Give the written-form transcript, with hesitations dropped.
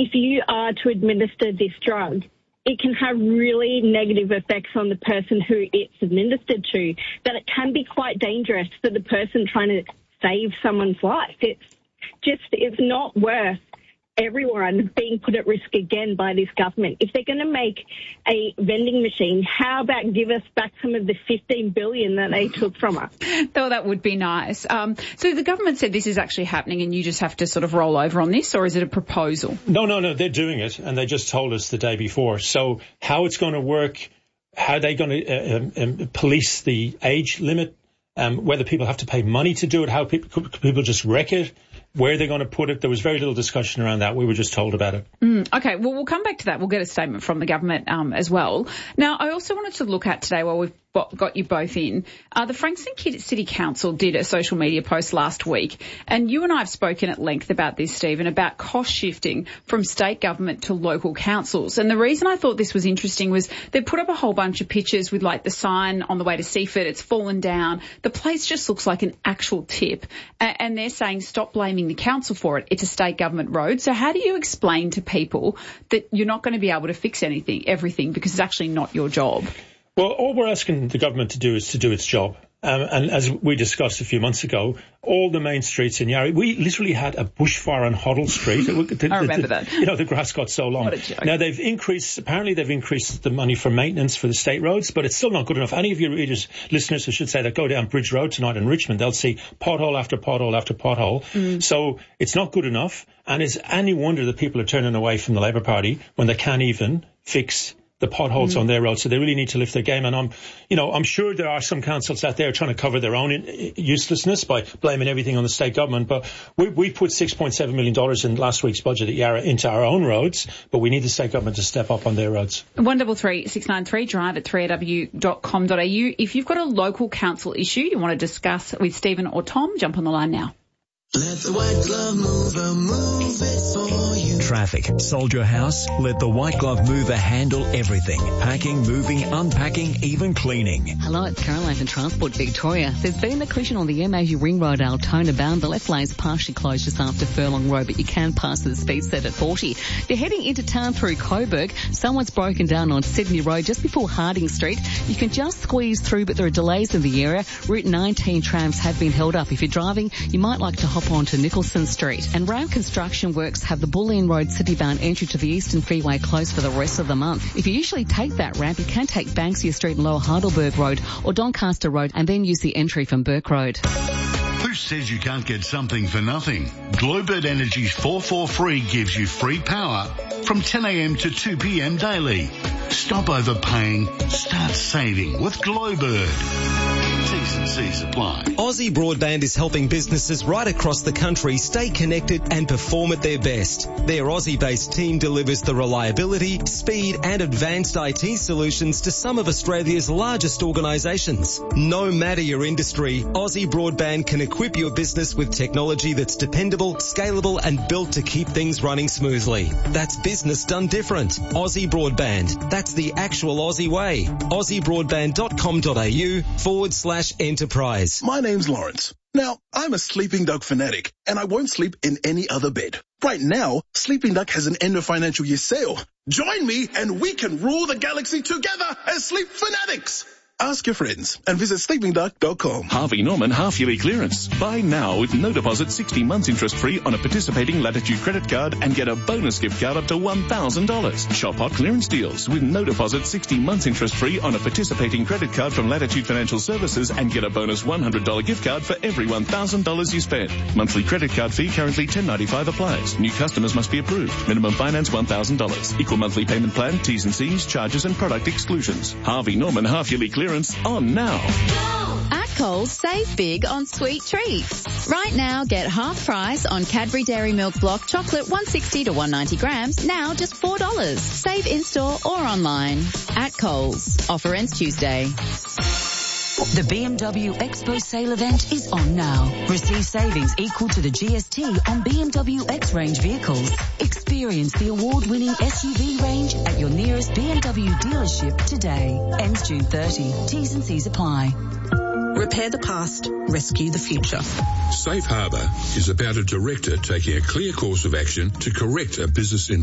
if you are to administer this drug, it can have really negative effects on the person who it's administered to, that it can be quite dangerous for the person trying to save someone's life. It's not worth everyone being put at risk again by this government. If they're going to make a vending machine, how about give us back some of the $15 billion that they took from us? Though that would be nice. So the government said this is actually happening and you just have to sort of roll over on this, or is it a proposal? No, they're doing it, and they just told us the day before. So how it's going to work, how they're going to police the age limit, whether people have to pay money to do it, how people just wreck it, where they're going to put it. There was very little discussion around that. We were just told about it. Okay, well, we'll come back to that. We'll get a statement from the government as well. Now, I also wanted to look at today, while we've got you both in, the Frankston City Council did a social media post last week, and you and I have spoken at length about this, Stephen, about cost shifting from state government to local councils. And the reason I thought this was interesting was they put up a whole bunch of pictures with, like, the sign on the way to Seaford. It's fallen down. The place just looks like an actual tip. And they're saying stop blaming the council for it. It's a state government road. So how do you explain to people that you're not going to be able to fix everything because it's actually not your job? Well, all we're asking the government to do is to do its job. And as we discussed a few months ago, all the main streets in Yarra, we literally had a bushfire on Hoddle Street. I remember that. The grass got so long. What a joke. Now, apparently they've increased the money for maintenance for the state roads, but it's still not good enough. Any of your listeners, I should say, that go down Bridge Road tonight in Richmond, they'll see pothole after pothole after pothole. So it's not good enough. And it's any wonder that people are turning away from the Labour Party when they can't even fix the potholes on their road. So they really need to lift their game. And I'm sure there are some councils out there trying to cover their own uselessness by blaming everything on the state government. But we put $6.7 million in last week's budget at Yarra into our own roads, but we need the state government to step up on their roads. 133 693 drive at 3aw.com.au. If you've got a local council issue you want to discuss with Stephen or Tom, jump on the line now. Let the white glove mover move it for you. Traffic. Sold your house? Let the white glove mover handle everything. Packing, moving, unpacking, even cleaning. Hello, it's Caroline from Transport Victoria. There's been a collision on the M80 Ring Road, Altona bound. The left lane's partially closed just after Furlong Road, but you can pass the speed set at 40. If you're heading into town through Coburg, someone's broken down on Sydney Road just before Harding Street. You can just squeeze through, but there are delays in the area. Route 19 trams have been held up. If you're driving, you might like to hop onto Nicholson Street. And Ram Construction Works have the Bulleen Road City-bound entry to the Eastern Freeway closed for the rest of the month. If you usually take that ramp, you can take Banksia Street and Lower Heidelberg Road or Doncaster Road and then use the entry from Burke Road. Who says you can't get something for nothing? Glowbird Energy's 443 gives you free power from 10 a.m. to 2 p.m. daily. Stop overpaying, start saving with Glowbird. T&Cs apply. Aussie Broadband is helping businesses right across the country stay connected and perform at their best. Their Aussie-based team delivers the reliability, speed and advanced IT solutions to some of Australia's largest organisations. No matter your industry, Aussie Broadband can equip your business with technology that's dependable, scalable and built to keep things running smoothly. That's business done different. Aussie Broadband. That's the actual Aussie way. AussieBroadband.com.au/enterprise. My name's Lawrence. Now, I'm a Sleeping Duck fanatic, and I won't sleep in any other bed. Right now, Sleeping Duck has an end of financial year sale. Join me, and we can rule the galaxy together as sleep fanatics. Ask your friends and visit sleepingduck.com. Harvey Norman half-yearly clearance. Buy now with no deposit, 60 months interest-free on a participating Latitude credit card and get a bonus gift card up to $1,000. Shop hot clearance deals with no deposit, 60 months interest-free on a participating credit card from Latitude Financial Services and get a bonus $100 gift card for every $1,000 you spend. Monthly credit card fee currently $10.95 applies. New customers must be approved. Minimum finance $1,000. Equal monthly payment plan, T's and C's, charges and product exclusions. Harvey Norman half-yearly clearance on now. At Coles, save big on sweet treats. Right now, get half price on Cadbury Dairy Milk Block Chocolate 160 to 190 grams, now just $4. Save in-store or online. At Coles. Offer ends Tuesday. The BMW Expo sale event is on now. Receive savings equal to the GST on BMW X range vehicles. Experience the award-winning SUV range at your nearest BMW dealership today. Ends June 30. T's and C's apply. Repair the past, rescue the future. Safe Harbour is about a director taking a clear course of action to correct a business